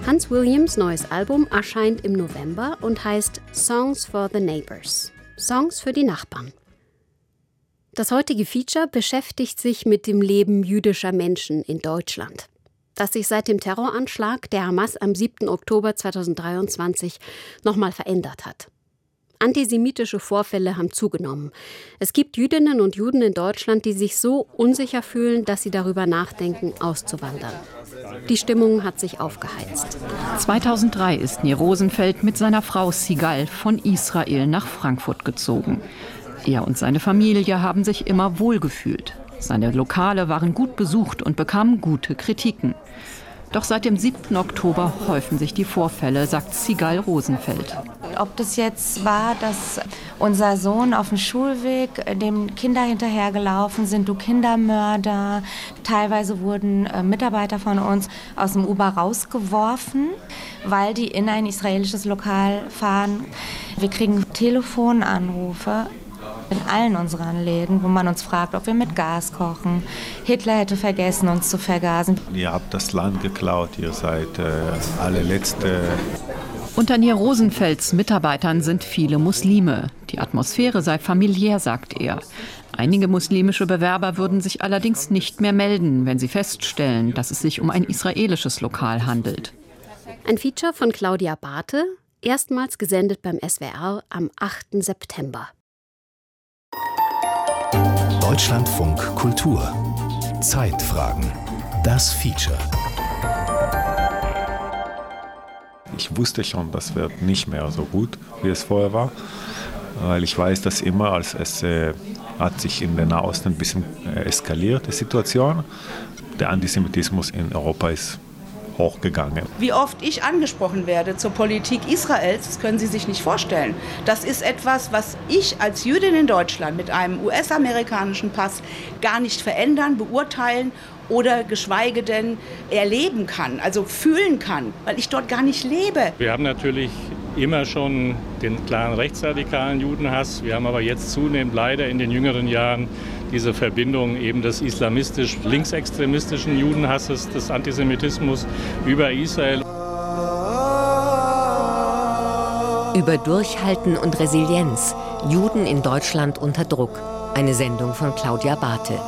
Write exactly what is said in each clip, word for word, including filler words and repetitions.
Hans Williams' neues Album erscheint im November und heißt Songs for the Neighbors. Songs für die Nachbarn. Das heutige Feature beschäftigt sich mit dem Leben jüdischer Menschen in Deutschland, das sich seit dem Terroranschlag der Hamas am siebten Oktober zweitausenddreiundzwanzig nochmal verändert hat. Antisemitische Vorfälle haben zugenommen. Es gibt Jüdinnen und Juden in Deutschland, die sich so unsicher fühlen, dass sie darüber nachdenken, auszuwandern. Die Stimmung hat sich aufgeheizt. zweitausenddrei ist Nir Rosenfeld mit seiner Frau Sigal von Israel nach Frankfurt gezogen. Er und seine Familie haben sich immer wohlgefühlt. Seine Lokale waren gut besucht und bekamen gute Kritiken. Doch seit dem siebten Oktober häufen sich die Vorfälle, sagt Sigal Rosenfeld. Ob das jetzt war, dass unser Sohn auf dem Schulweg dem Kinder hinterhergelaufen sind, du Kindermörder. Teilweise wurden äh, Mitarbeiter von uns aus dem Uber rausgeworfen, weil die in ein israelisches Lokal fahren. Wir kriegen Telefonanrufe in allen unseren Läden, wo man uns fragt, ob wir mit Gas kochen. Hitler hätte vergessen, uns zu vergasen. Ihr habt das Land geklaut, ihr seid äh, alle Letzte. Unter Nir Rosenfelds Mitarbeitern sind viele Muslime. Die Atmosphäre sei familiär, sagt er. Einige muslimische Bewerber würden sich allerdings nicht mehr melden, wenn sie feststellen, dass es sich um ein israelisches Lokal handelt. Ein Feature von Claudia Barthe, erstmals gesendet beim S W R am achten September. Deutschlandfunk Kultur. Zeitfragen. Das Feature. Ich wusste schon, das wird nicht mehr so gut, wie es vorher war, weil ich weiß, dass immer, als es äh, hat sich in den Nahosten ein bisschen äh, eskaliert, die Situation. Der Antisemitismus in Europa ist hochgegangen. Wie oft ich angesprochen werde zur Politik Israels, das können Sie sich nicht vorstellen. Das ist etwas, was ich als Jüdin in Deutschland mit einem U S-amerikanischen Pass gar nicht verändern, beurteilen oder geschweige denn erleben kann, also fühlen kann, weil ich dort gar nicht lebe. Wir haben natürlich immer schon den klaren rechtsradikalen Judenhass. Wir haben aber jetzt zunehmend leider in den jüngeren Jahren diese Verbindung eben des islamistisch-linksextremistischen Judenhasses, des Antisemitismus über Israel. Über Durchhalten und Resilienz. Juden in Deutschland unter Druck. Eine Sendung von Claudia Barthe.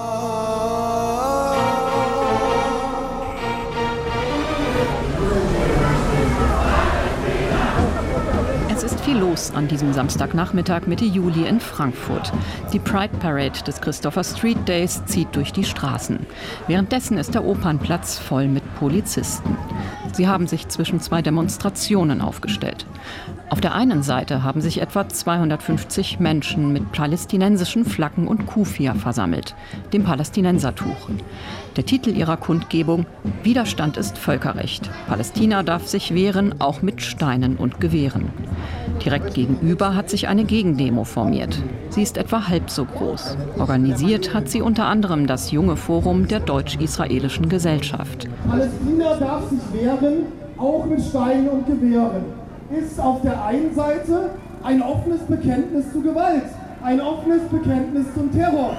Viel los an diesem Samstagnachmittag Mitte Juli in Frankfurt. Die Pride Parade des Christopher Street Days zieht durch die Straßen. Währenddessen ist der Opernplatz voll mit Polizisten. Sie haben sich zwischen zwei Demonstrationen aufgestellt. Auf der einen Seite haben sich etwa zweihundertfünfzig Menschen mit palästinensischen Flaggen und Kufia versammelt, dem Palästinensertuch. Der Titel ihrer Kundgebung: Widerstand ist Völkerrecht. Palästina darf sich wehren, auch mit Steinen und Gewehren. Direkt gegenüber hat sich eine Gegendemo formiert. Sie ist etwa halb so groß. Organisiert hat sie unter anderem das junge Forum der deutsch-israelischen Gesellschaft. Palästina darf sich wehren, auch mit Steinen und Gewehren. Ist auf der einen Seite ein offenes Bekenntnis zu Gewalt, ein offenes Bekenntnis zum Terror.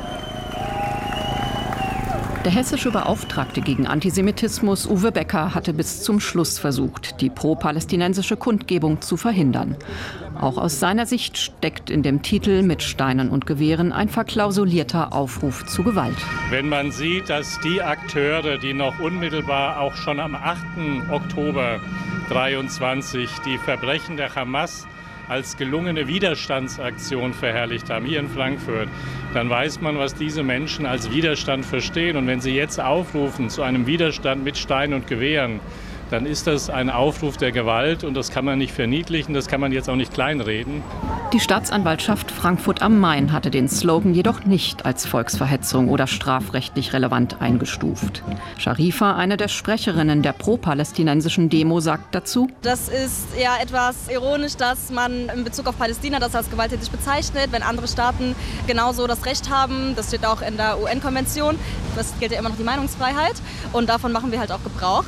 Der hessische Beauftragte gegen Antisemitismus, Uwe Becker, hatte bis zum Schluss versucht, die pro-palästinensische Kundgebung zu verhindern. Auch aus seiner Sicht steckt in dem Titel mit Steinen und Gewehren ein verklausulierter Aufruf zu Gewalt. Wenn man sieht, dass die Akteure, die noch unmittelbar auch schon am achten Oktober dreiundzwanzig die Verbrechen der Hamas als gelungene Widerstandsaktion verherrlicht haben, hier in Frankfurt, dann weiß man, was diese Menschen als Widerstand verstehen. Und wenn sie jetzt aufrufen zu einem Widerstand mit Steinen und Gewehren, dann ist das ein Aufruf der Gewalt und das kann man nicht verniedlichen, das kann man jetzt auch nicht kleinreden. Die Staatsanwaltschaft Frankfurt am Main hatte den Slogan jedoch nicht als Volksverhetzung oder strafrechtlich relevant eingestuft. Sharifa, eine der Sprecherinnen der pro-palästinensischen Demo, sagt dazu: Das ist ja etwas ironisch, dass man in Bezug auf Palästina das als gewalttätig bezeichnet, wenn andere Staaten genauso das Recht haben. Das steht auch in der U N-Konvention. Das gilt ja immer noch die Meinungsfreiheit und davon machen wir halt auch Gebrauch.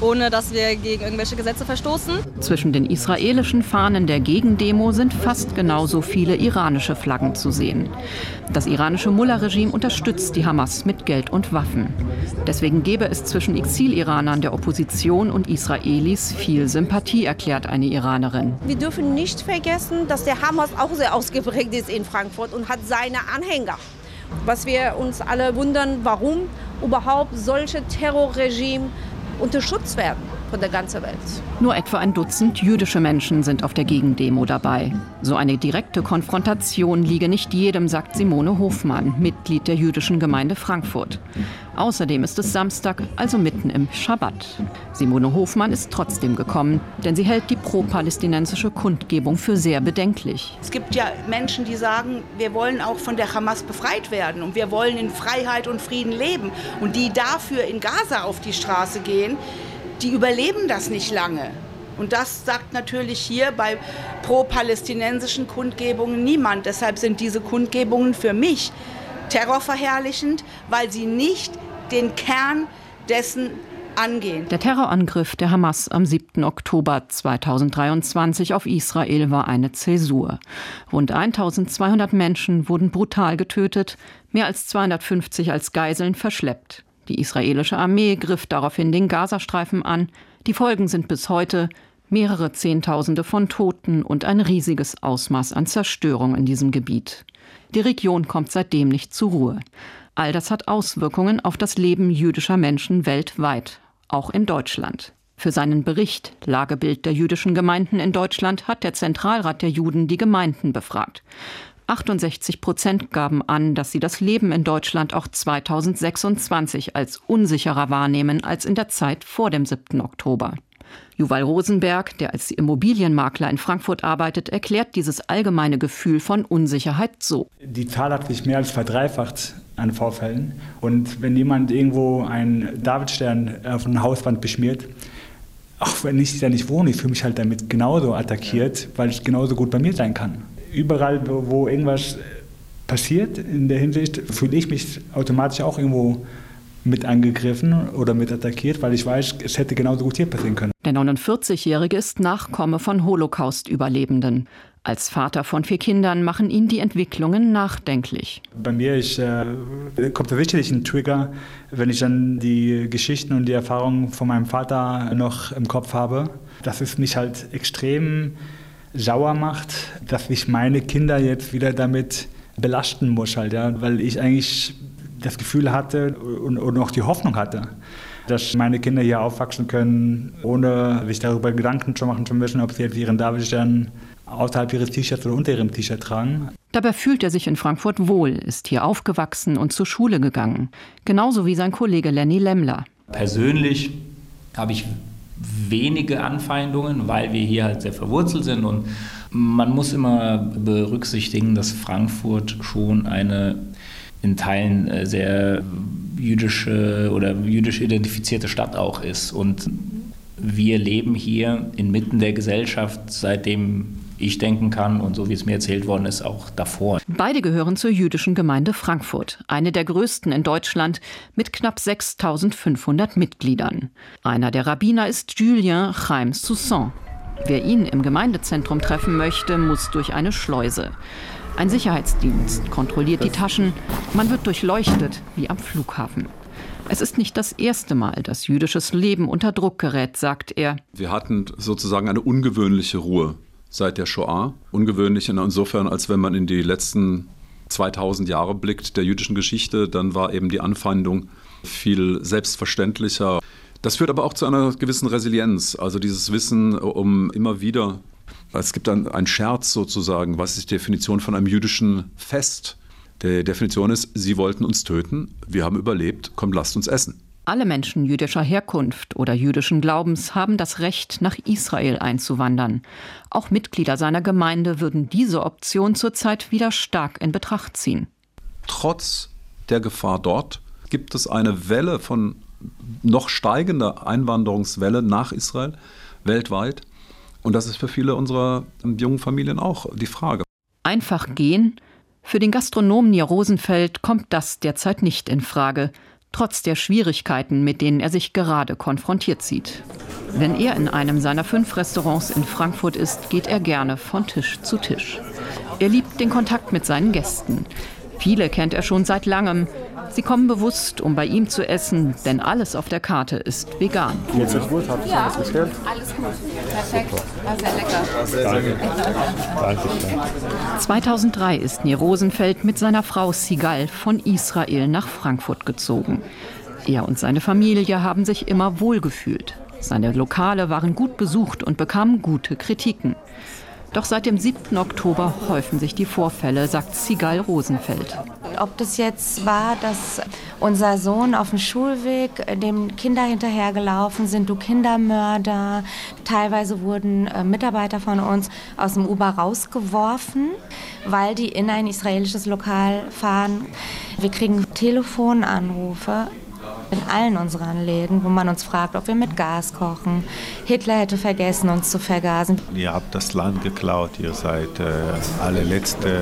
ohne dass wir gegen irgendwelche Gesetze verstoßen. Zwischen den israelischen Fahnen der Gegendemo sind fast genauso viele iranische Flaggen zu sehen. Das iranische Mullah-Regime unterstützt die Hamas mit Geld und Waffen. Deswegen gäbe es zwischen Exil-Iranern der Opposition und Israelis viel Sympathie, erklärt eine Iranerin. Wir dürfen nicht vergessen, dass der Hamas auch sehr ausgeprägt ist in Frankfurt und hat seine Anhänger. Was wir uns alle wundern, warum überhaupt solche Terrorregime unterstützt werden von der ganzen Welt. Nur etwa ein Dutzend jüdische Menschen sind auf der Gegendemo dabei. So eine direkte Konfrontation liege nicht jedem, sagt Simone Hofmann, Mitglied der jüdischen Gemeinde Frankfurt. Außerdem ist es Samstag, also mitten im Schabbat. Simone Hofmann ist trotzdem gekommen, denn sie hält die pro-palästinensische Kundgebung für sehr bedenklich. Es gibt ja Menschen, die sagen, wir wollen auch von der Hamas befreit werden und wir wollen in Freiheit und Frieden leben. Und die dafür in Gaza auf die Straße gehen, die überleben das nicht lange. Und das sagt natürlich hier bei pro-palästinensischen Kundgebungen niemand. Deshalb sind diese Kundgebungen für mich terrorverherrlichend, weil sie nicht den Kern dessen angehen. Der Terrorangriff der Hamas am siebten Oktober zweitausenddreiundzwanzig auf Israel war eine Zäsur. Rund eintausendzweihundert Menschen wurden brutal getötet, mehr als zweihundertfünfzig als Geiseln verschleppt. Die israelische Armee griff daraufhin den Gazastreifen an. Die Folgen sind bis heute mehrere Zehntausende von Toten und ein riesiges Ausmaß an Zerstörung in diesem Gebiet. Die Region kommt seitdem nicht zur Ruhe. All das hat Auswirkungen auf das Leben jüdischer Menschen weltweit, auch in Deutschland. Für seinen Bericht Lagebild der jüdischen Gemeinden in Deutschland hat der Zentralrat der Juden die Gemeinden befragt. achtundsechzig Prozent gaben an, dass sie das Leben in Deutschland auch zweitausendsechsundzwanzig als unsicherer wahrnehmen als in der Zeit vor dem siebten Oktober. Yuval Rosenberg, der als Immobilienmakler in Frankfurt arbeitet, erklärt dieses allgemeine Gefühl von Unsicherheit so. Die Zahl hat sich mehr als verdreifacht an Vorfällen. Und wenn jemand irgendwo einen Davidstern auf eine Hauswand beschmiert, auch wenn ich da nicht wohne, ich fühle mich halt damit genauso attackiert, weil es genauso gut bei mir sein kann. Überall, wo irgendwas passiert in der Hinsicht, fühle ich mich automatisch auch irgendwo mit angegriffen oder mit attackiert, weil ich weiß, es hätte genauso gut hier passieren können. Der neunundvierzigjährige ist Nachkomme von Holocaust-Überlebenden. Als Vater von vier Kindern machen ihn die Entwicklungen nachdenklich. Bei mir ist, äh, kommt tatsächlich ein Trigger, wenn ich dann die Geschichten und die Erfahrungen von meinem Vater noch im Kopf habe. Dass es mich halt extrem sauer macht, dass ich meine Kinder jetzt wieder damit belasten muss, halt, ja, weil ich eigentlich das Gefühl hatte und, und auch die Hoffnung hatte, dass meine Kinder hier aufwachsen können, ohne sich darüber Gedanken zu machen zu müssen, ob sie jetzt ihren Davidstern außerhalb ihres T-Shirts oder unter ihrem T-Shirt tragen. Dabei fühlt er sich in Frankfurt wohl, ist hier aufgewachsen und zur Schule gegangen. Genauso wie sein Kollege Lenny Lemmler. Persönlich habe ich wenige Anfeindungen, weil wir hier halt sehr verwurzelt sind. Und man muss immer berücksichtigen, dass Frankfurt schon eine in Teilen sehr jüdische oder jüdisch identifizierte Stadt auch ist. Und wir leben hier inmitten der Gesellschaft, seitdem ich denken kann und so wie es mir erzählt worden ist, auch davor. Beide gehören zur jüdischen Gemeinde Frankfurt, eine der größten in Deutschland mit knapp sechstausendfünfhundert Mitgliedern. Einer der Rabbiner ist Julien Chaim Soussan. Wer ihn im Gemeindezentrum treffen möchte, muss durch eine Schleuse. Ein Sicherheitsdienst kontrolliert die Taschen. Man wird durchleuchtet, wie am Flughafen. Es ist nicht das erste Mal, dass jüdisches Leben unter Druck gerät, sagt er. Wir hatten sozusagen eine ungewöhnliche Ruhe seit der Shoah. Ungewöhnlich insofern, als wenn man in die letzten zweitausend Jahre blickt der jüdischen Geschichte, dann war eben die Anfeindung viel selbstverständlicher. Das führt aber auch zu einer gewissen Resilienz, also dieses Wissen um immer wieder. Es gibt dann einen Scherz sozusagen, was ist die Definition von einem jüdischen Fest? Die Definition ist, sie wollten uns töten, wir haben überlebt, kommt, lasst uns essen. Alle Menschen jüdischer Herkunft oder jüdischen Glaubens haben das Recht, nach Israel einzuwandern. Auch Mitglieder seiner Gemeinde würden diese Option zurzeit wieder stark in Betracht ziehen. Trotz der Gefahr dort gibt es eine Welle von noch steigender Einwanderungswelle nach Israel weltweit. Und das ist für viele unserer jungen Familien auch die Frage. Einfach gehen? Für den Gastronomen Nir Rosenfeld kommt das derzeit nicht in Frage. trotz der Schwierigkeiten, mit denen er sich gerade konfrontiert sieht. Wenn er in einem seiner fünf Restaurants in Frankfurt ist, geht er gerne von Tisch zu Tisch. Er liebt den Kontakt mit seinen Gästen. Viele kennt er schon seit langem. Sie kommen bewusst, um bei ihm zu essen, denn alles auf der Karte ist vegan. Geht's euch gut? Habt ihr schon was bestellt? Alles gut. Perfekt. War sehr lecker. Sehr, sehr gut. Danke. zweitausenddrei ist Nir Rosenfeld mit seiner Frau Sigal von Israel nach Frankfurt gezogen. Er und seine Familie haben sich immer wohlgefühlt. Seine Lokale waren gut besucht und bekamen gute Kritiken. Doch seit dem siebten Oktober häufen sich die Vorfälle, sagt Sigal Rosenfeld. Ob das jetzt war, dass unser Sohn auf dem Schulweg dem Kinder hinterhergelaufen sind, du Kindermörder. Teilweise wurden äh, Mitarbeiter von uns aus dem Uber rausgeworfen, weil die in ein israelisches Lokal fahren. Wir kriegen Telefonanrufe in allen unseren Läden, wo man uns fragt, ob wir mit Gas kochen. Hitler hätte vergessen, uns zu vergasen. Ihr habt das Land geklaut, ihr seid äh, allerletzte.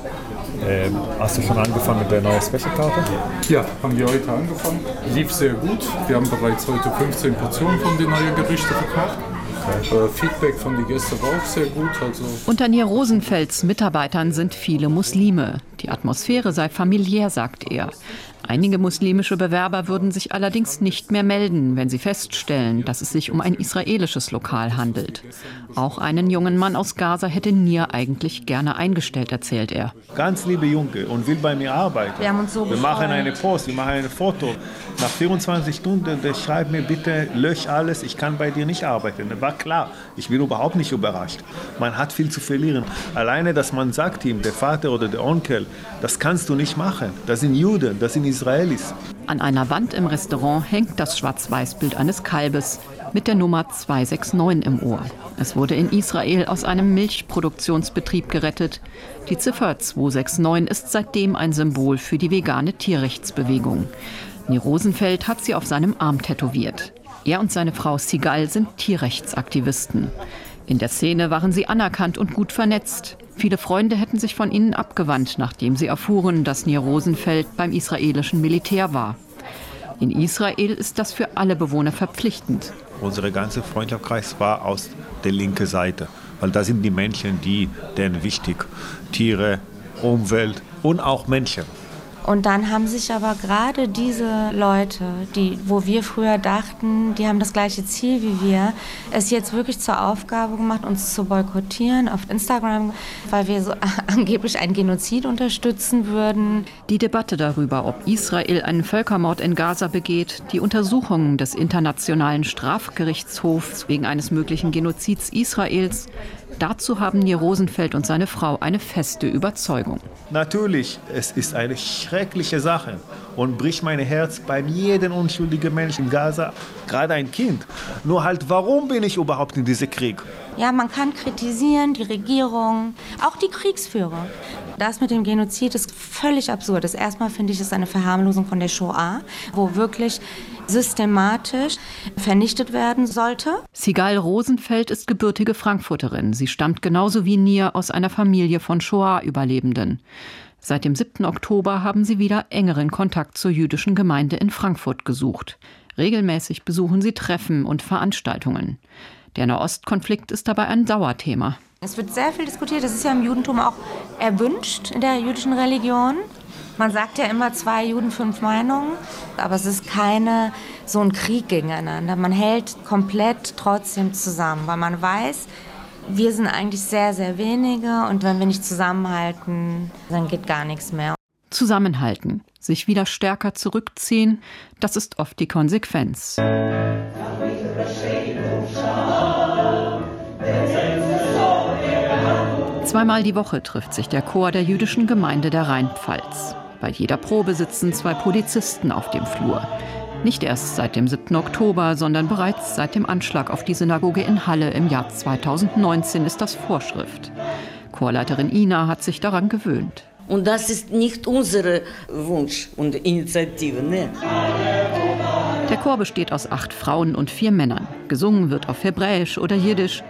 Ähm, hast du schon angefangen mit der neuen Special-Karte? Ja, haben wir heute angefangen. Lief sehr gut. Wir haben bereits heute fünfzehn Portionen von den neuen Gerichten verkauft. Okay. Äh, Feedback von den Gästen war auch sehr gut. Also Unter Nir Rosenfelds Mitarbeitern sind viele Muslime. Die Atmosphäre sei familiär, sagt er. Einige muslimische Bewerber würden sich allerdings nicht mehr melden, wenn sie feststellen, dass es sich um ein israelisches Lokal handelt. Auch einen jungen Mann aus Gaza hätte Nir eigentlich gerne eingestellt, erzählt er. Ganz liebe Junge und will bei mir arbeiten. Wir haben uns so Wir machen eine Post, wir machen ein Foto. Nach vierundzwanzig Stunden, der schreibt mir bitte, lösch alles, ich kann bei dir nicht arbeiten. Das war klar, ich bin überhaupt nicht überrascht. Man hat viel zu verlieren. Alleine, dass man sagt ihm, der Vater oder der Onkel, das kannst du nicht machen. Das sind Juden, das sind Israelis. An einer Wand im Restaurant hängt das Schwarz-Weiß-Bild eines Kalbes mit der Nummer zwei sechs neun im Ohr. Es wurde in Israel aus einem Milchproduktionsbetrieb gerettet. Die Ziffer zwei sechs neun ist seitdem ein Symbol für die vegane Tierrechtsbewegung. Nir Rosenfeld hat sie auf seinem Arm tätowiert. Er und seine Frau Sigal sind Tierrechtsaktivisten. In der Szene waren sie anerkannt und gut vernetzt. Viele Freunde hätten sich von ihnen abgewandt, nachdem sie erfuhren, dass Nir Rosenfeld beim israelischen Militär war. In Israel ist das für alle Bewohner verpflichtend. Unser ganzer Freundschaftskreis war aus der linken Seite, weil da sind die Menschen, die denen wichtig, Tiere, Umwelt und auch Menschen. Und dann haben sich aber gerade diese Leute, die, wo wir früher dachten, die haben das gleiche Ziel wie wir, es jetzt wirklich zur Aufgabe gemacht, uns zu boykottieren auf Instagram, weil wir so angeblich einen Genozid unterstützen würden. Die Debatte darüber, ob Israel einen Völkermord in Gaza begeht, die Untersuchungen des Internationalen Strafgerichtshofs wegen eines möglichen Genozids Israels, dazu haben Nir Rosenfeld und seine Frau eine feste Überzeugung. Natürlich, es ist eine schreckliche Sache und bricht mein Herz bei jedem unschuldigen Menschen in Gaza, gerade ein Kind. Nur halt, warum bin ich überhaupt in diesem Krieg? Ja, man kann kritisieren, die Regierung, auch die Kriegsführer. Das mit dem Genozid ist völlig absurd. Das erstmal finde ich, ist eine Verharmlosung von der Shoah, wo wirklich systematisch vernichtet werden sollte. Sigal Rosenfeld ist gebürtige Frankfurterin. Sie stammt genauso wie Nir aus einer Familie von Shoah-Überlebenden. Seit dem siebten Oktober haben sie wieder engeren Kontakt zur jüdischen Gemeinde in Frankfurt gesucht. Regelmäßig besuchen sie Treffen und Veranstaltungen. Der Nahostkonflikt ist dabei ein Dauerthema. Es wird sehr viel diskutiert. Das ist ja im Judentum auch erwünscht, in der jüdischen Religion. Man sagt ja immer zwei Juden, fünf Meinungen. Aber es ist keine so ein Krieg gegeneinander. Man hält komplett trotzdem zusammen, weil man weiß, wir sind eigentlich sehr, sehr wenige. Und wenn wir nicht zusammenhalten, dann geht gar nichts mehr. Zusammenhalten, sich wieder stärker zurückziehen, das ist oft die Konsequenz. Zweimal die Woche trifft sich der Chor der jüdischen Gemeinde der Rheinpfalz. Bei jeder Probe sitzen zwei Polizisten auf dem Flur. Nicht erst seit dem siebten Oktober, sondern bereits seit dem Anschlag auf die Synagoge in Halle im Jahr zweitausendneunzehn ist das Vorschrift. Chorleiterin Ina hat sich daran gewöhnt. Und das ist nicht unser Wunsch und Initiative. Ne? Der Chor besteht aus acht Frauen und vier Männern. Gesungen wird auf Hebräisch oder Jiddisch.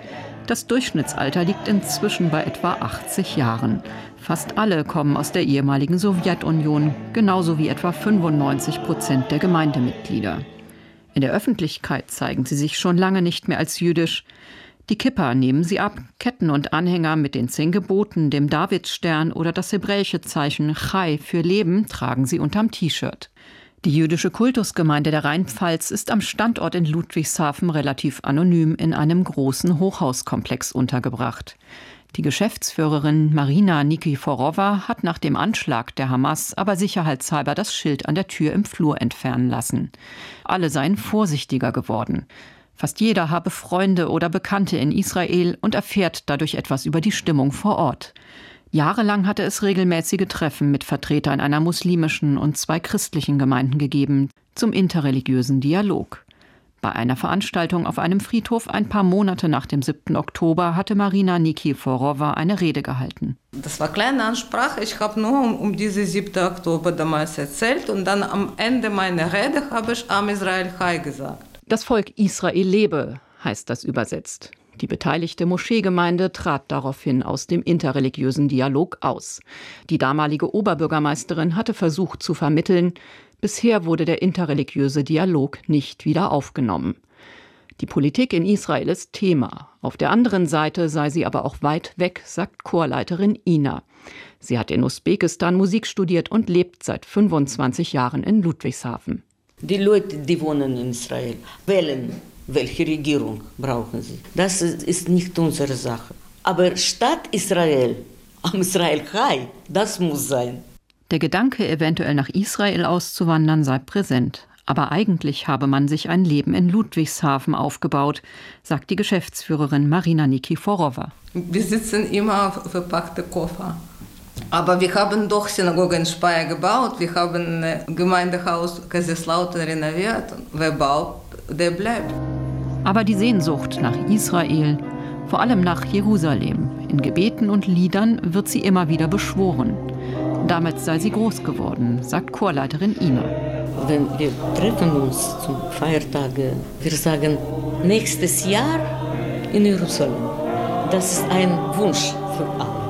Das Durchschnittsalter liegt inzwischen bei etwa achtzig Jahren. Fast alle kommen aus der ehemaligen Sowjetunion, genauso wie etwa fünfundneunzig Prozent der Gemeindemitglieder. In der Öffentlichkeit zeigen sie sich schon lange nicht mehr als jüdisch. Die Kippa nehmen sie ab, Ketten und Anhänger mit den zehn Geboten, dem Davidstern oder das hebräische Zeichen Chai für Leben tragen sie unterm T-Shirt. Die jüdische Kultusgemeinde der Rheinpfalz ist am Standort in Ludwigshafen relativ anonym in einem großen Hochhauskomplex untergebracht. Die Geschäftsführerin Marina Nikiforowa hat nach dem Anschlag der Hamas aber sicherheitshalber das Schild an der Tür im Flur entfernen lassen. Alle seien vorsichtiger geworden. Fast jeder habe Freunde oder Bekannte in Israel und erfährt dadurch etwas über die Stimmung vor Ort. Jahrelang hatte es regelmäßige Treffen mit Vertretern einer muslimischen und zwei christlichen Gemeinden gegeben, zum interreligiösen Dialog. Bei einer Veranstaltung auf einem Friedhof ein paar Monate nach dem siebten Oktober hatte Marina Nikiforowa eine Rede gehalten. Das war eine kleine Ansprache. Ich habe nur um, um diesen siebten Oktober damals erzählt und dann am Ende meiner Rede habe ich Am Israel Chai gesagt. Das Volk Israel lebe, heißt das übersetzt. Die beteiligte Moscheegemeinde trat daraufhin aus dem interreligiösen Dialog aus. Die damalige Oberbürgermeisterin hatte versucht zu vermitteln. Bisher wurde der interreligiöse Dialog nicht wieder aufgenommen. Die Politik in Israel ist Thema. Auf der anderen Seite sei sie aber auch weit weg, sagt Chorleiterin Ina. Sie hat in Usbekistan Musik studiert und lebt seit fünfundzwanzig Jahren in Ludwigshafen. Die Leute, die wohnen in Israel, wählen, welche Regierung brauchen sie. Das ist nicht unsere Sache. Aber Stadt Israel, am Israel Chai, das muss sein. Der Gedanke, eventuell nach Israel auszuwandern, sei präsent. Aber eigentlich habe man sich ein Leben in Ludwigshafen aufgebaut, sagt die Geschäftsführerin Marina Nikiforowa. Wir sitzen immer auf verpackte Koffer. Aber wir haben doch Synagoge in Speyer gebaut, wir haben ein Gemeindehaus Kaiserslautern renoviert. Wer baut, der bleibt. Aber die Sehnsucht nach Israel, vor allem nach Jerusalem, in Gebeten und Liedern wird sie immer wieder beschworen. Damals sei sie groß geworden, sagt Chorleiterin Ina. Wenn wir treffen uns zum Feiertag, wir sagen, nächstes Jahr in Jerusalem. Das ist ein Wunsch für alle.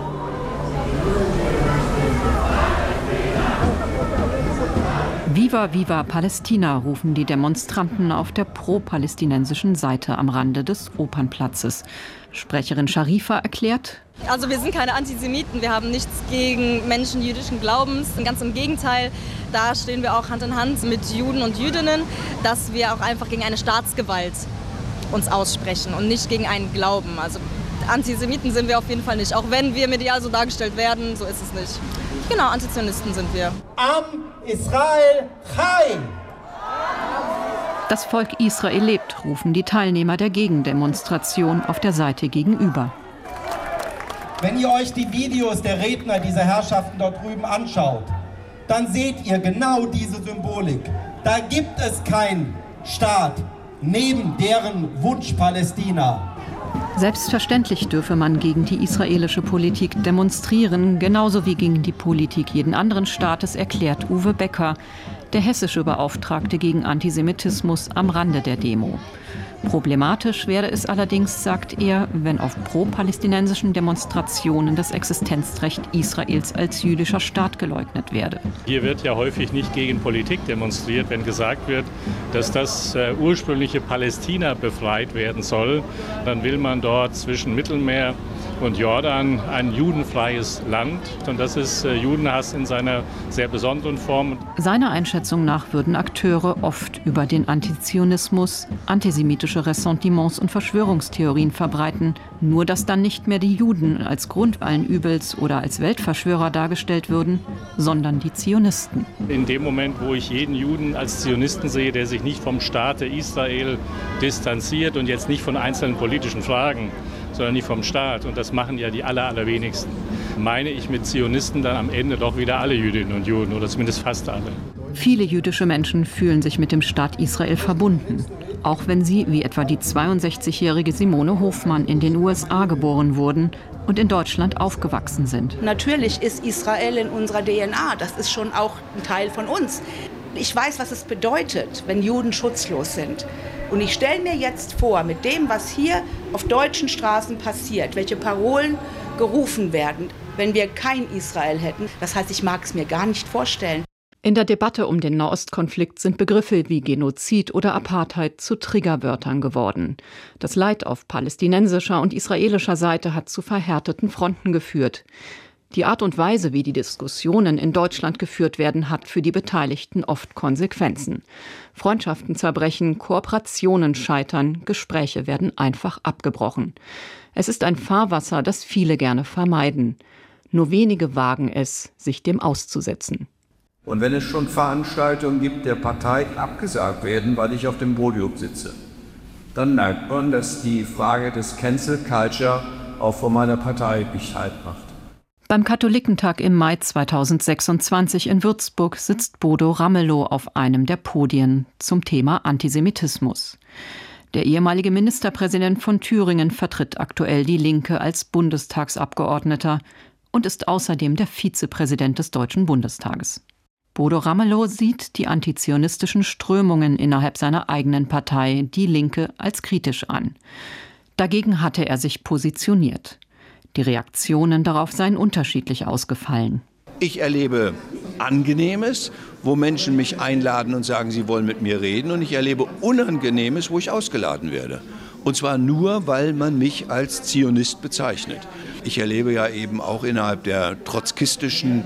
Viva, viva Palästina, rufen die Demonstranten auf der pro-palästinensischen Seite am Rande des Opernplatzes. Sprecherin Sharifa erklärt: Also wir sind keine Antisemiten, wir haben nichts gegen Menschen jüdischen Glaubens. Ganz im Gegenteil, da stehen wir auch Hand in Hand mit Juden und Jüdinnen, dass wir auch einfach gegen eine Staatsgewalt uns aussprechen und nicht gegen einen Glauben. Also Antisemiten sind wir auf jeden Fall nicht, auch wenn wir medial so dargestellt werden, so ist es nicht. Genau, Antizionisten sind wir. Am Israel Chai! Das Volk Israel lebt, rufen die Teilnehmer der Gegendemonstration auf der Seite gegenüber. Wenn ihr euch die Videos der Redner dieser Herrschaften dort drüben anschaut, dann seht ihr genau diese Symbolik. Da gibt es keinen Staat neben deren Wunsch Palästina. Selbstverständlich dürfe man gegen die israelische Politik demonstrieren, genauso wie gegen die Politik jeden anderen Staates, erklärt Uwe Becker, der hessische Beauftragte gegen Antisemitismus, am Rande der Demo. Problematisch werde es allerdings, sagt er, wenn auf pro-palästinensischen Demonstrationen das Existenzrecht Israels als jüdischer Staat geleugnet werde. Hier wird ja häufig nicht gegen Politik demonstriert, wenn gesagt wird, dass das äh, ursprüngliche Palästina befreit werden soll. Dann will man dort zwischen Mittelmeer und Jordan ein judenfreies Land. Und das ist äh, Judenhass in seiner sehr besonderen Form. Seiner Einschätzung nach würden Akteure oft über den Antizionismus, antisemitische Ressentiments und Verschwörungstheorien verbreiten, nur dass dann nicht mehr die Juden als Grund allen Übels oder als Weltverschwörer dargestellt würden, sondern die Zionisten. In dem Moment, wo ich jeden Juden als Zionisten sehe, der sich nicht vom Staate Israel distanziert und jetzt nicht von einzelnen politischen Fragen, sondern nicht vom Staat, und das machen ja die aller, allerwenigsten, meine ich mit Zionisten dann am Ende doch wieder alle Jüdinnen und Juden oder zumindest fast alle. Viele jüdische Menschen fühlen sich mit dem Staat Israel verbunden, auch wenn sie, wie etwa die zweiundsechzigjährige Simone Hofmann, in den U S A geboren wurden und in Deutschland aufgewachsen sind. Natürlich ist Israel in unserer D N A, das ist schon auch ein Teil von uns. Ich weiß, was es bedeutet, wenn Juden schutzlos sind. Und ich stelle mir jetzt vor, mit dem, was hier auf deutschen Straßen passiert, welche Parolen gerufen werden, wenn wir kein Israel hätten. Das heißt, ich mag es mir gar nicht vorstellen. In der Debatte um den Nahostkonflikt sind Begriffe wie Genozid oder Apartheid zu Triggerwörtern geworden. Das Leid auf palästinensischer und israelischer Seite hat zu verhärteten Fronten geführt. Die Art und Weise, wie die Diskussionen in Deutschland geführt werden, hat für die Beteiligten oft Konsequenzen. Freundschaften zerbrechen, Kooperationen scheitern, Gespräche werden einfach abgebrochen. Es ist ein Fahrwasser, das viele gerne vermeiden. Nur wenige wagen es, sich dem auszusetzen. Und wenn es schon Veranstaltungen gibt, der Parteien abgesagt werden, weil ich auf dem Podium sitze, dann merkt man, dass die Frage des Cancel Culture auch von meiner Partei nicht halt macht. Beim Katholikentag im Mai zweitausendsechsundzwanzig in Würzburg sitzt Bodo Ramelow auf einem der Podien zum Thema Antisemitismus. Der ehemalige Ministerpräsident von Thüringen vertritt aktuell die Linke als Bundestagsabgeordneter und ist außerdem der Vizepräsident des Deutschen Bundestages. Bodo Ramelow sieht die antizionistischen Strömungen innerhalb seiner eigenen Partei, die Linke, als kritisch an. Dagegen hatte er sich positioniert. Die Reaktionen darauf seien unterschiedlich ausgefallen. Ich erlebe Angenehmes, wo Menschen mich einladen und sagen, sie wollen mit mir reden. Und ich erlebe Unangenehmes, wo ich ausgeladen werde. Und zwar nur, weil man mich als Zionist bezeichnet. Ich erlebe ja eben auch innerhalb der trotzkistischen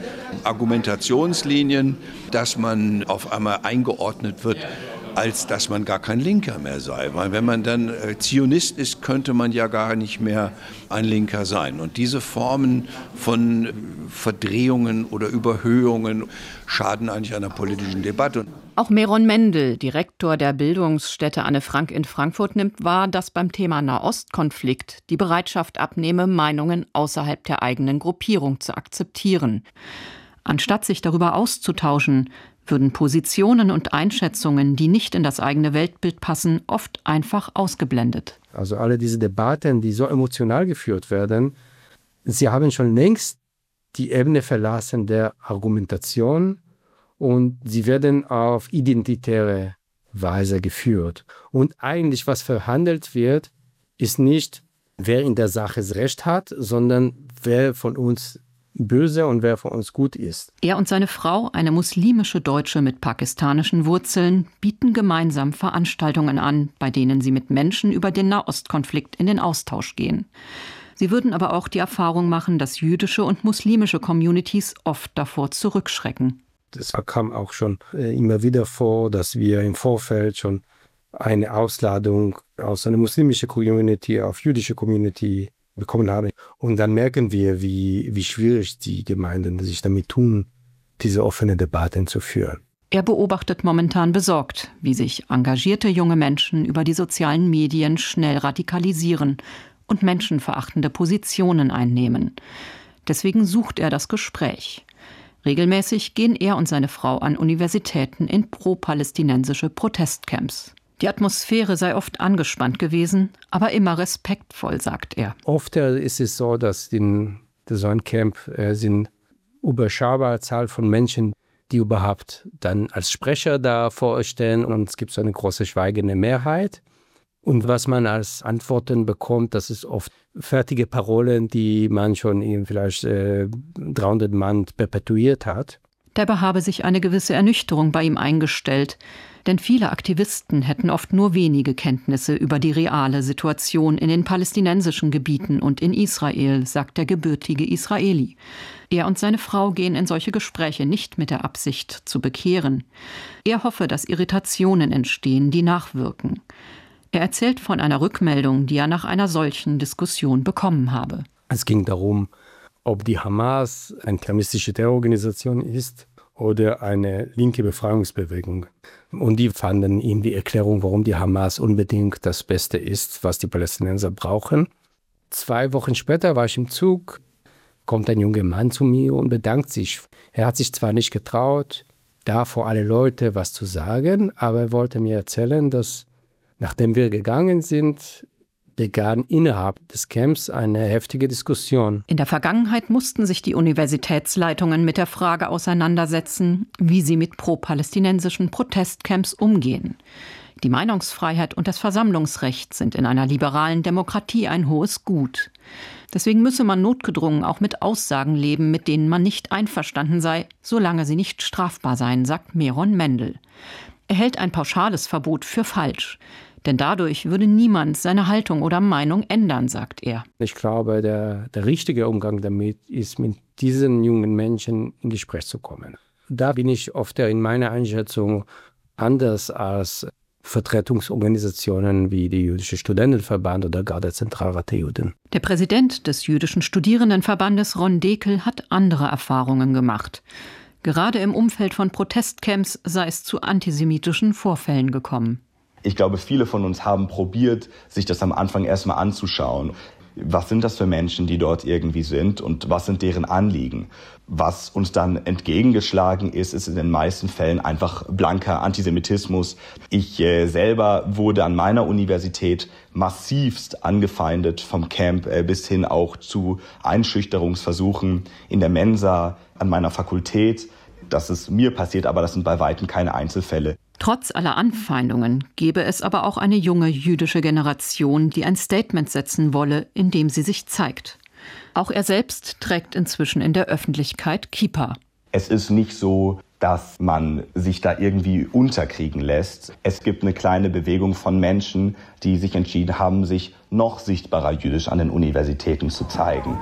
Argumentationslinien, dass man auf einmal eingeordnet wird, als dass man gar kein Linker mehr sei. Weil wenn man dann äh, Zionist ist, könnte man ja gar nicht mehr ein Linker sein. Und diese Formen von äh, Verdrehungen oder Überhöhungen schaden eigentlich einer politischen Debatte. Auch Meron Mendel, Direktor der Bildungsstätte Anne Frank in Frankfurt, nimmt wahr, dass beim Thema Nahostkonflikt die Bereitschaft abnehme, Meinungen außerhalb der eigenen Gruppierung zu akzeptieren. Anstatt sich darüber auszutauschen, würden Positionen und Einschätzungen, die nicht in das eigene Weltbild passen, oft einfach ausgeblendet. Also alle diese Debatten, die so emotional geführt werden, sie haben schon längst die Ebene verlassen der Argumentation und sie werden auf identitäre Weise geführt. Und eigentlich, was verhandelt wird, ist nicht, wer in der Sache Recht hat, sondern wer von uns böse und wer von uns gut ist. Er und seine Frau, eine muslimische Deutsche mit pakistanischen Wurzeln, bieten gemeinsam Veranstaltungen an, bei denen sie mit Menschen über den Nahostkonflikt in den Austausch gehen. Sie würden aber auch die Erfahrung machen, dass jüdische und muslimische Communities oft davor zurückschrecken. Es kam auch schon äh, immer wieder vor, dass wir im Vorfeld schon eine Ausladung aus einer muslimischen Community auf jüdische Community bekommen haben. Und dann merken wir, wie, wie schwierig die Gemeinden sich damit tun, diese offene Debatten zu führen. Er beobachtet momentan besorgt, wie sich engagierte junge Menschen über die sozialen Medien schnell radikalisieren und menschenverachtende Positionen einnehmen. Deswegen sucht er das Gespräch. Regelmäßig gehen er und seine Frau an Universitäten in pro-palästinensische Protestcamps. Die Atmosphäre sei oft angespannt gewesen, aber immer respektvoll, sagt er. Oft ist es so, dass in so einem Camp äh, sind überschaubare Zahl von Menschen, die überhaupt dann als Sprecher da vorstellen. Und es gibt so eine große schweigende Mehrheit. Und was man als Antworten bekommt, das ist oft fertige Parolen, die man schon in vielleicht äh, dreihundert Mann perpetuiert hat. Dabei habe sich eine gewisse Ernüchterung bei ihm eingestellt. Denn viele Aktivisten hätten oft nur wenige Kenntnisse über die reale Situation in den palästinensischen Gebieten und in Israel, sagt der gebürtige Israeli. Er und seine Frau gehen in solche Gespräche nicht mit der Absicht zu bekehren. Er hoffe, dass Irritationen entstehen, die nachwirken. Er erzählt von einer Rückmeldung, die er nach einer solchen Diskussion bekommen habe. Es ging darum, ob die Hamas eine islamistische Terrororganisation ist oder eine linke Befreiungsbewegung. Und die fanden ihm die Erklärung, warum die Hamas unbedingt das Beste ist, was die Palästinenser brauchen. Zwei Wochen später war ich im Zug, kommt ein junger Mann zu mir und bedankt sich. Er hat sich zwar nicht getraut, da vor alle Leute was zu sagen, aber er wollte mir erzählen, dass nachdem wir gegangen sind, begann innerhalb des Camps eine heftige Diskussion. In der Vergangenheit mussten sich die Universitätsleitungen mit der Frage auseinandersetzen, wie sie mit pro-palästinensischen Protestcamps umgehen. Die Meinungsfreiheit und das Versammlungsrecht sind in einer liberalen Demokratie ein hohes Gut. Deswegen müsse man notgedrungen auch mit Aussagen leben, mit denen man nicht einverstanden sei, solange sie nicht strafbar seien, sagt Meron Mendel. Er hält ein pauschales Verbot für falsch. Denn dadurch würde niemand seine Haltung oder Meinung ändern, sagt er. Ich glaube, der, der richtige Umgang damit ist, mit diesen jungen Menschen in Gespräch zu kommen. Da bin ich oft in meiner Einschätzung anders als Vertretungsorganisationen wie die Jüdische Studentenverband oder gar der Zentralrat der Juden. Der Präsident des Jüdischen Studierendenverbandes Ron Dekel hat andere Erfahrungen gemacht. Gerade im Umfeld von Protestcamps sei es zu antisemitischen Vorfällen gekommen. Ich glaube, viele von uns haben probiert, sich das am Anfang erstmal anzuschauen. Was sind das für Menschen, die dort irgendwie sind und was sind deren Anliegen? Was uns dann entgegengeschlagen ist, ist in den meisten Fällen einfach blanker Antisemitismus. Ich äh, selber wurde an meiner Universität massivst angefeindet, vom Camp äh, bis hin auch zu Einschüchterungsversuchen in der Mensa, an meiner Fakultät. Das ist mir passiert, aber das sind bei weitem keine Einzelfälle. Trotz aller Anfeindungen gebe es aber auch eine junge jüdische Generation, die ein Statement setzen wolle, in dem sie sich zeigt. Auch er selbst trägt inzwischen in der Öffentlichkeit Kippa. Es ist nicht so, dass man sich da irgendwie unterkriegen lässt. Es gibt eine kleine Bewegung von Menschen, die sich entschieden haben, sich noch sichtbarer jüdisch an den Universitäten zu zeigen.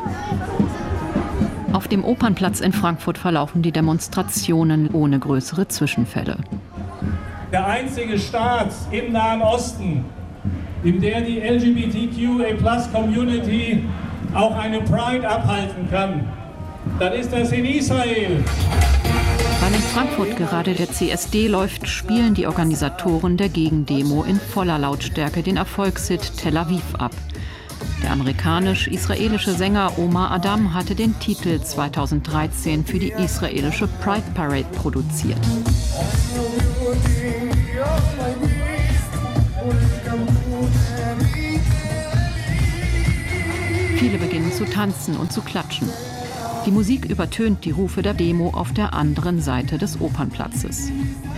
Auf dem Opernplatz in Frankfurt verlaufen die Demonstrationen ohne größere Zwischenfälle. Der einzige Staat im Nahen Osten, in der die L G B T Q A Plus Community auch eine Pride abhalten kann, dann ist das in Israel. Weil in Frankfurt gerade der C S D läuft, spielen die Organisatoren der Gegendemo in voller Lautstärke den Erfolgshit Tel Aviv ab. Der amerikanisch-israelische Sänger Omar Adam hatte den Titel zweitausenddreizehn für die israelische Pride Parade produziert. Viele beginnen zu tanzen und zu klatschen. Die Musik übertönt die Rufe der Demo auf der anderen Seite des Opernplatzes.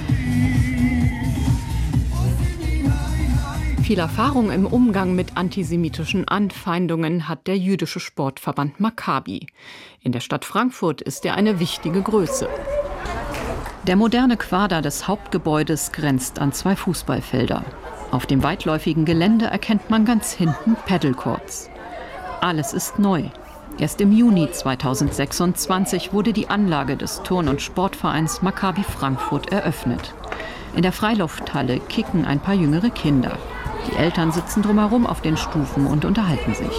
Viel Erfahrung im Umgang mit antisemitischen Anfeindungen hat der jüdische Sportverband Maccabi. In der Stadt Frankfurt ist er eine wichtige Größe. Der moderne Quader des Hauptgebäudes grenzt an zwei Fußballfelder. Auf dem weitläufigen Gelände erkennt man ganz hinten Paddlecourts. Alles ist neu. Erst im Juni zweitausendsechsundzwanzig wurde die Anlage des Turn- und Sportvereins Maccabi Frankfurt eröffnet. In der Freilufthalle kicken ein paar jüngere Kinder. Die Eltern sitzen drumherum auf den Stufen und unterhalten sich.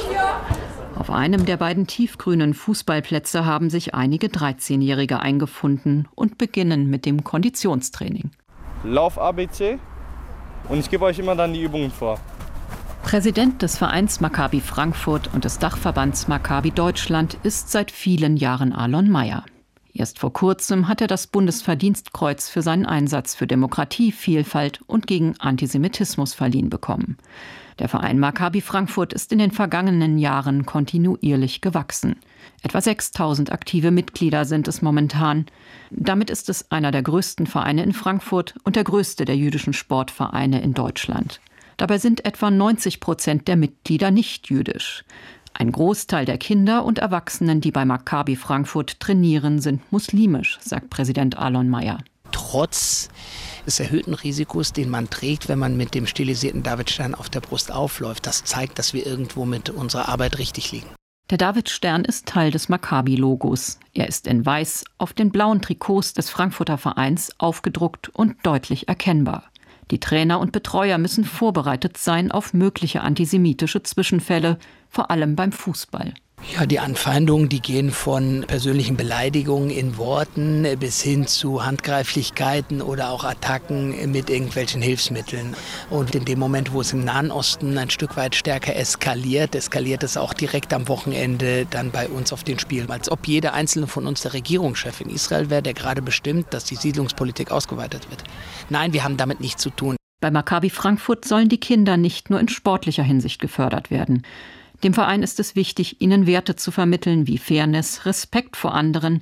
Auf einem der beiden tiefgrünen Fußballplätze haben sich einige dreizehnjährige eingefunden und beginnen mit dem Konditionstraining. Lauf A B C und ich gebe euch immer dann die Übungen vor. Präsident des Vereins Maccabi Frankfurt und des Dachverbands Maccabi Deutschland ist seit vielen Jahren Alon Meyer. Erst vor kurzem hat er das Bundesverdienstkreuz für seinen Einsatz für Demokratie, Vielfalt und gegen Antisemitismus verliehen bekommen. Der Verein Maccabi Frankfurt ist in den vergangenen Jahren kontinuierlich gewachsen. Etwa sechstausend aktive Mitglieder sind es momentan. Damit ist es einer der größten Vereine in Frankfurt und der größte der jüdischen Sportvereine in Deutschland. Dabei sind etwa neunzig Prozent der Mitglieder nicht jüdisch. Ein Großteil der Kinder und Erwachsenen, die bei Maccabi Frankfurt trainieren, sind muslimisch, sagt Präsident Alon Meyer. Trotz des erhöhten Risikos, den man trägt, wenn man mit dem stilisierten Davidstern auf der Brust aufläuft, das zeigt, dass wir irgendwo mit unserer Arbeit richtig liegen. Der Davidstern ist Teil des Maccabi-Logos. Er ist in weiß auf den blauen Trikots des Frankfurter Vereins aufgedruckt und deutlich erkennbar. Die Trainer und Betreuer müssen vorbereitet sein auf mögliche antisemitische Zwischenfälle, vor allem beim Fußball. Ja, die Anfeindungen, die gehen von persönlichen Beleidigungen in Worten bis hin zu Handgreiflichkeiten oder auch Attacken mit irgendwelchen Hilfsmitteln. Und in dem Moment, wo es im Nahen Osten ein Stück weit stärker eskaliert, eskaliert es auch direkt am Wochenende dann bei uns auf den Spielen. Als ob jeder einzelne von uns der Regierungschef in Israel wäre, der gerade bestimmt, dass die Siedlungspolitik ausgeweitet wird. Nein, wir haben damit nichts zu tun. Bei Maccabi Frankfurt sollen die Kinder nicht nur in sportlicher Hinsicht gefördert werden. Dem Verein ist es wichtig, ihnen Werte zu vermitteln wie Fairness, Respekt vor anderen,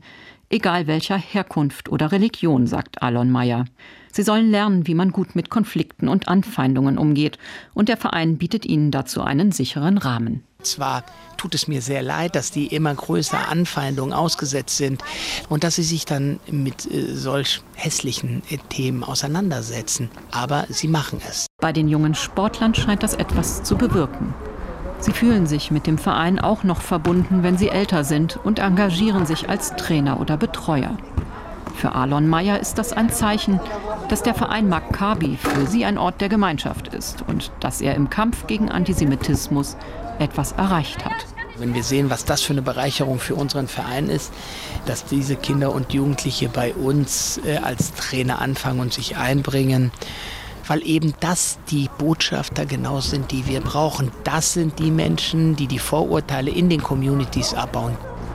egal welcher Herkunft oder Religion, sagt Alon Meyer. Sie sollen lernen, wie man gut mit Konflikten und Anfeindungen umgeht. Und der Verein bietet ihnen dazu einen sicheren Rahmen. Zwar tut es mir sehr leid, dass die immer größer Anfeindungen ausgesetzt sind und dass sie sich dann mit äh, solch hässlichen äh, Themen auseinandersetzen. Aber sie machen es. Bei den jungen Sportlern scheint das etwas zu bewirken. Sie fühlen sich mit dem Verein auch noch verbunden, wenn sie älter sind und engagieren sich als Trainer oder Betreuer. Für Alon Meyer ist das ein Zeichen, dass der Verein Maccabi für sie ein Ort der Gemeinschaft ist und dass er im Kampf gegen Antisemitismus etwas erreicht hat. Wenn wir sehen, was das für eine Bereicherung für unseren Verein ist, dass diese Kinder und Jugendliche bei uns äh, als Trainer anfangen und sich einbringen, weil eben das die Botschafter genau sind, die wir brauchen. Das sind die Menschen, die die Vorurteile in den Communities abbauen.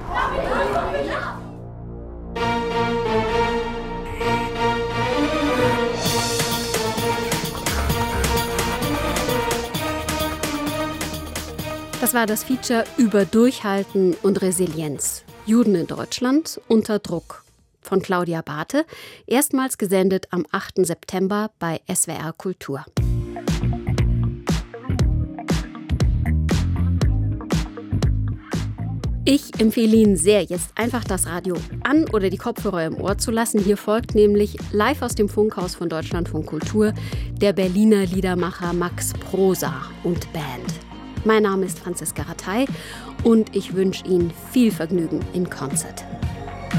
Das war das Feature über Durchhalten und Resilienz. Juden in Deutschland unter Druck von Claudia Barthe, erstmals gesendet am achten September bei S W R Kultur. Ich empfehle Ihnen sehr, jetzt einfach das Radio an oder die Kopfhörer im Ohr zu lassen. Hier folgt nämlich live aus dem Funkhaus von Deutschlandfunk Kultur der Berliner Liedermacher Max Prosa und Band. Mein Name ist Franziska Rattay und ich wünsche Ihnen viel Vergnügen in Konzert.